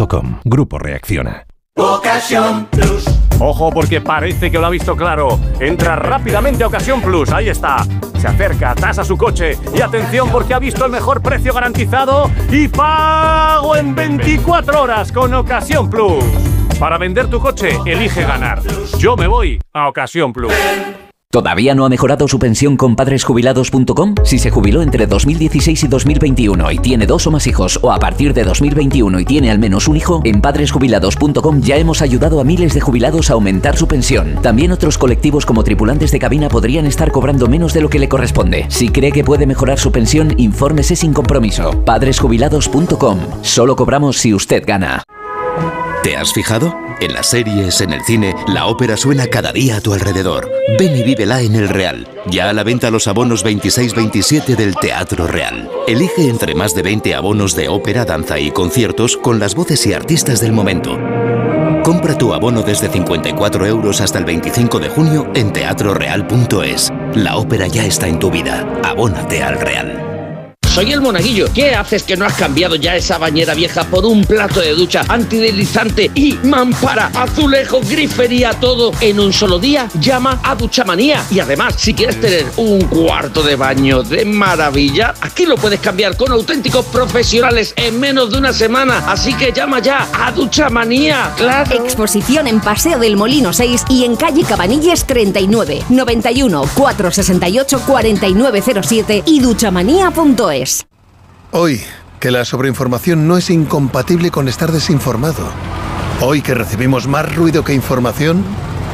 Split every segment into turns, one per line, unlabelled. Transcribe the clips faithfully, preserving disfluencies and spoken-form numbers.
punto com. Grupo Reacciona.
Ocasión Plus. Ojo, porque parece que lo ha visto claro. Entra rápidamente a Ocasión Plus, ahí está. Se acerca, tasa su coche y atención porque ha visto el mejor precio garantizado y pago en veinticuatro horas con Ocasión Plus. Para vender tu coche, elige ganar. Yo me voy a Ocasión Plus.
¿Todavía no ha mejorado su pensión con padres jubilados punto com? Si se jubiló entre dos mil dieciséis y dos mil veintiuno y tiene dos o más hijos, o a partir de dos mil veintiuno y tiene al menos un hijo, en padres jubilados punto com ya hemos ayudado a miles de jubilados a aumentar su pensión. También otros colectivos como tripulantes de cabina podrían estar cobrando menos de lo que le corresponde. Si cree que puede mejorar su pensión, infórmese sin compromiso. padres jubilados punto com. Solo cobramos si usted gana.
¿Te has fijado? En las series, en el cine, la ópera suena cada día a tu alrededor. Ven y vívela en El Real. Ya a la venta los abonos veintiséis veintisiete del Teatro Real. Elige entre más de veinte abonos de ópera, danza y conciertos con las voces y artistas del momento. Compra tu abono desde cincuenta y cuatro euros hasta el veinticinco de junio en teatro real punto es. La ópera ya está en tu vida. Abónate al Real.
Soy el Monaguillo. ¿Qué haces que no has cambiado ya esa bañera vieja por un plato de ducha antideslizante y mampara, azulejo, grifería, todo en un solo día? Llama a Duchamanía. Y además, si quieres tener un cuarto de baño de maravilla, aquí lo puedes cambiar con auténticos profesionales en menos de una semana. Así que llama ya a Duchamanía. ¡Claro!
Exposición en Paseo del Molino seis y en calle Cabanilles treinta y nueve, noventa y uno, cuatrocientos sesenta y ocho, cuarenta y nueve cero siete y duchamanía punto es.
Hoy, que la sobreinformación no es incompatible con estar desinformado. Hoy que recibimos más ruido que información,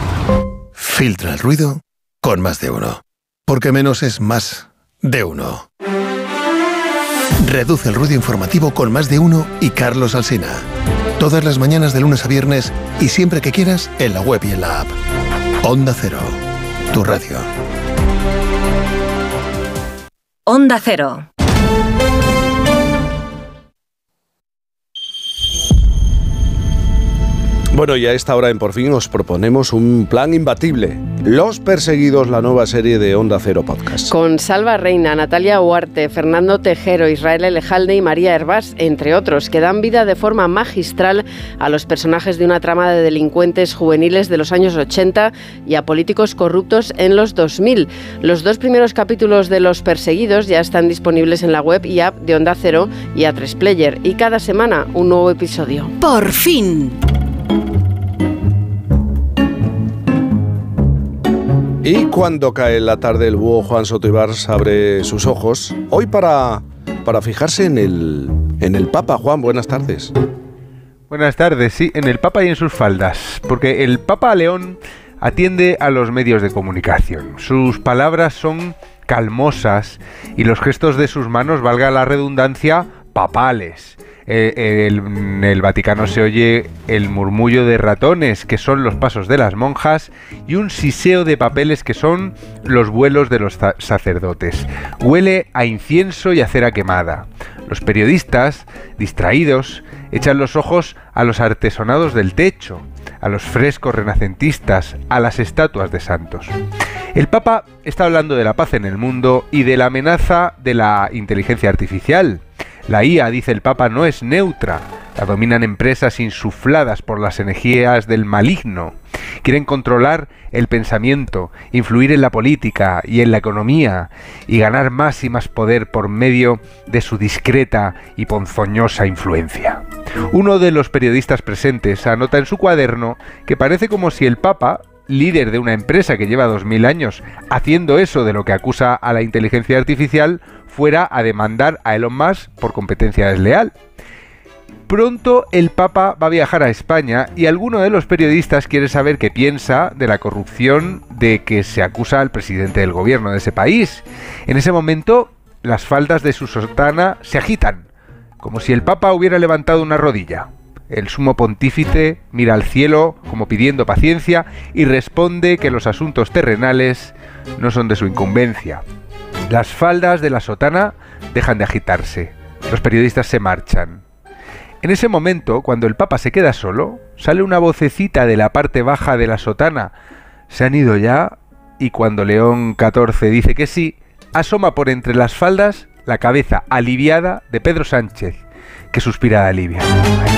filtra el ruido con Más de Uno. Porque menos es más de uno. Reduce el ruido informativo con Más de Uno y Carlos Alsina. Todas las mañanas de lunes a viernes y siempre que quieras en la web y en la app. Onda Cero, tu radio.
Onda Cero.
Bueno, y a esta hora en Por Fin os proponemos un plan imbatible. Los Perseguidos, la nueva serie de Onda Cero Podcast.
Con Salva Reina, Natalia Huarte, Fernando Tejero, Israel Elejalde y María Hervás, entre otros, que dan vida de forma magistral a los personajes de una trama de delincuentes juveniles de los años ochenta y a políticos corruptos en los dos mil. Los dos primeros capítulos de Los Perseguidos ya están disponibles en la web y app de Onda Cero y A tres Player, y cada semana un nuevo episodio.
¡Por fin!
Y cuando cae la tarde, el búho Juan Soto Ibars abre sus ojos. Hoy para, para fijarse en el, en el Papa. Juan, buenas tardes.
Buenas tardes, sí, en el Papa y en sus faldas. Porque el Papa León atiende a los medios de comunicación. Sus palabras son calmosas y los gestos de sus manos, valga la redundancia, papales. Eh, el, en el Vaticano se oye el murmullo de ratones, que son los pasos de las monjas, y un siseo de papeles, que son los vuelos de los sacerdotes. Huele a incienso y a cera quemada. Los periodistas, distraídos, echan los ojos a los artesonados del techo, a los frescos renacentistas, a las estatuas de santos. El Papa está hablando de la paz en el mundo y de la amenaza de la inteligencia artificial. La I A, dice el Papa, no es neutra. La dominan empresas insufladas por las energías del maligno. Quieren controlar el pensamiento, influir en la política y en la economía y ganar más y más poder por medio de su discreta y ponzoñosa influencia. Uno de los periodistas presentes anota en su cuaderno que parece como si el Papa, líder de una empresa que lleva dos mil años haciendo eso de lo que acusa a la inteligencia artificial, fuera a demandar a Elon Musk por competencia desleal. Pronto el Papa va a viajar a España y alguno de los periodistas quiere saber qué piensa de la corrupción de que se acusa al presidente del gobierno de ese país. En ese momento, las faldas de su sotana se agitan, como si el Papa hubiera levantado una rodilla. El sumo pontífice mira al cielo como pidiendo paciencia y responde que los asuntos terrenales no son de su incumbencia. Las faldas de la sotana dejan de agitarse. Los periodistas se marchan. En ese momento, cuando el Papa se queda solo, sale una vocecita de la parte baja de la sotana. Se han ido ya, y cuando León catorce dice que sí, asoma por entre las faldas la cabeza aliviada de Pedro Sánchez, que suspira de alivio.